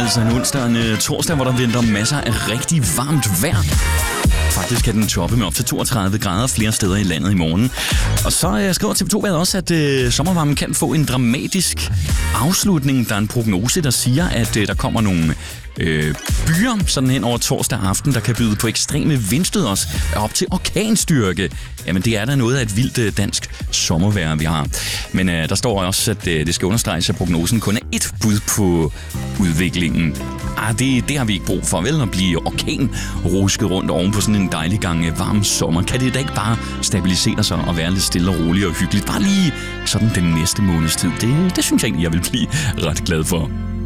altså en onsdag og en torsdag, hvor der venter masser af rigtig varmt vejr. Faktisk kan den toppe med op til 32 grader flere steder i landet i morgen. Og så skriver TV2 også, at sommervarmen kan få en dramatisk afslutning. Der er en prognose, der siger, at der kommer nogle byer sådan hen over torsdag aften, der kan byde på ekstreme vindstød også op til orkanstyrke. Jamen det er da noget af et vildt dansk sommervejr, vi har. Men der står også, at det skal understreges, at prognosen kun er et bud på udviklingen. Det har vi ikke brug for, vel, at blive orkanrusket rundt oven på sådan en dejlig gang varm sommer. Kan det da ikke bare stabilisere sig og være lidt stille og roligt og hyggeligt? Bare lige sådan den næste måneds tid. Det synes jeg egentlig, jeg vil blive ret glad for.